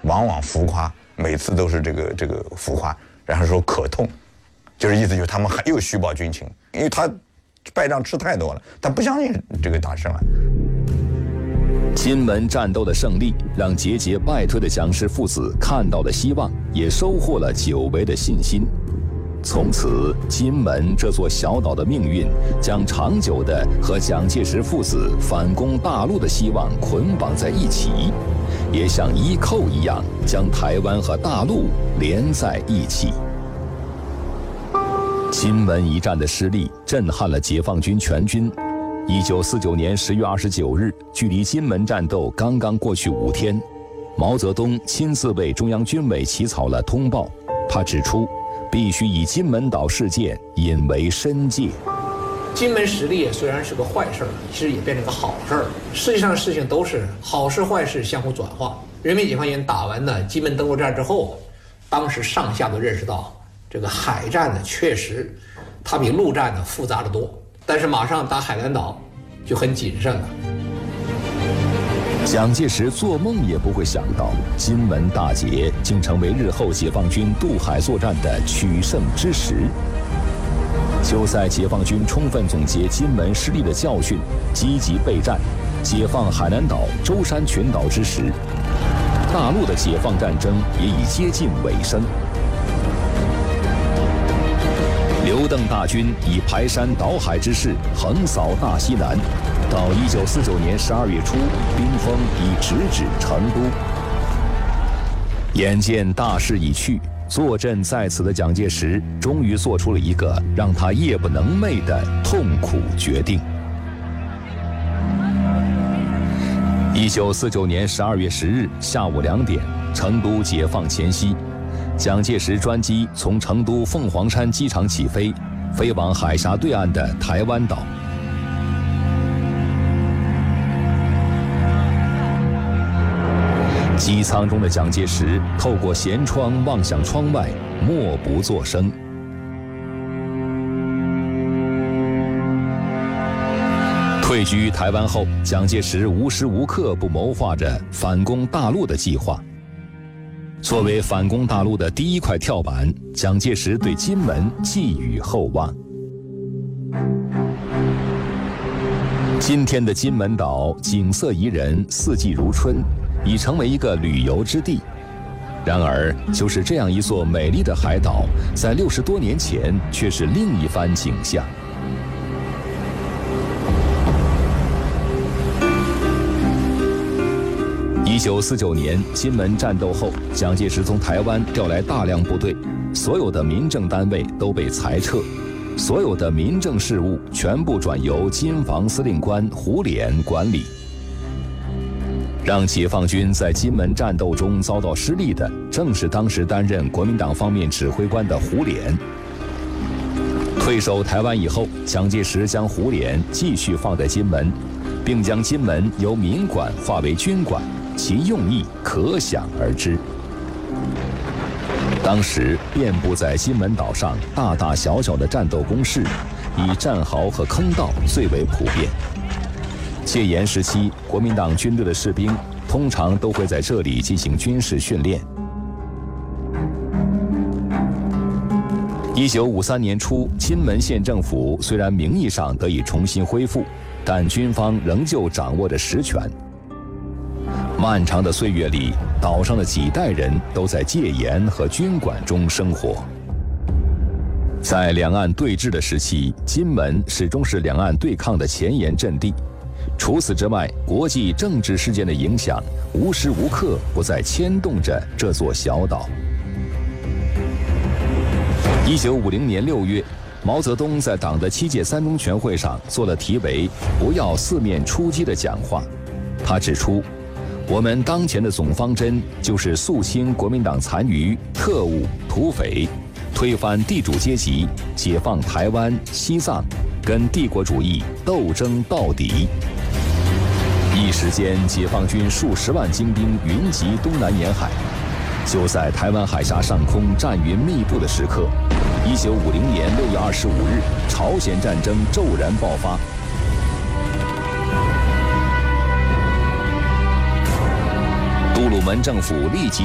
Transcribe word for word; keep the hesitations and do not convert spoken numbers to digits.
往往浮夸，每次都是这个这个浮夸，然后说可痛，就是意思就是他们还又虚报军情，因为他败仗吃太多了，他不相信这个打胜了。 金门战斗的胜利，让节节败退的蒋氏父子看到了希望，也收获了久违的信心。从此，金门这座小岛的命运将长久地和蒋介石父子反攻大陆的希望捆绑在一起，也像衣扣一样将台湾和大陆连在一起。金门一战的失利震撼了解放军全军。一九四九年十月二十九日，距离金门战斗刚刚过去五天，毛泽东亲自为中央军委起草了通报。他指出，必须以金门岛事件引为申诫。 金门实力虽然是个坏事儿，其实也变成个好事儿。实际上事情都是好事坏事相互转化。人民解放军打完呢金门登陆战之后，当时上下都认识到，这个海战呢确实它比陆战呢复杂得多。但是马上打海南岛就很谨慎了。 蒋介石做梦也不会想到，金门大捷竟成为日后解放军渡海作战的取胜之时。就在解放军充分总结金门失利的教训，积极备战，解放海南岛、舟山群岛之时，大陆的解放战争也已接近尾声。刘邓大军以排山倒海之势横扫大西南，到一九四九年十二月初，兵锋已直指成都。眼见大势已去，坐镇在此的蒋介石终于做出了一个让他夜不能寐的痛苦决定。一九四九年十二月十日下午两点，成都解放前夕，蒋介石专机从成都凤凰山机场起飞，飞往海峡对岸的台湾岛。机舱中的蒋介石透过舷窗望向窗外，默不作声。退居台湾后，蒋介石无时无刻不谋划着反攻大陆的计划。作为反攻大陆的第一块跳板，蒋介石对金门寄予厚望。今天的金门岛景色宜人，四季如春，已成为一个旅游之地。然而，就是这样一座美丽的海岛，在六十多年前却是另一番景象。一九四九年金门战斗后，蒋介石从台湾调来大量部队，所有的民政单位都被裁撤，所有的民政事务全部转由金防司令官胡琏管理。让解放军在金门战斗中遭到失利的，正是当时担任国民党方面指挥官的胡琏。退守台湾以后，蒋介石将胡琏继续放在金门，并将金门由民管划为军管，其用意可想而知。当时遍布在金门岛上大大小小的战斗工事，以战壕和坑道最为普遍。戒严时期，国民党军队的士兵通常都会在这里进行军事训练。一九五三年初，金门县政府虽然名义上得以重新恢复，但军方仍旧掌握着实权。漫长的岁月里，岛上的几代人都在戒严和军管中生活。在两岸对峙的时期，金门始终是两岸对抗的前沿阵地。除此之外，国际政治事件的影响无时无刻不在牵动着这座小岛。一九五零年六月，毛泽东在党的七届三中全会上做了题为“不要四面出击”的讲话。他指出，我们当前的总方针就是肃清国民党残余、特务、土匪，推翻地主阶级，解放台湾、西藏，跟帝国主义斗争到底。一时间，解放军数十万精兵云集东南沿海。就在台湾海峡上空战云密布的时刻，一九五零年六月二十五日，朝鲜战争骤然爆发。杜鲁门政府立即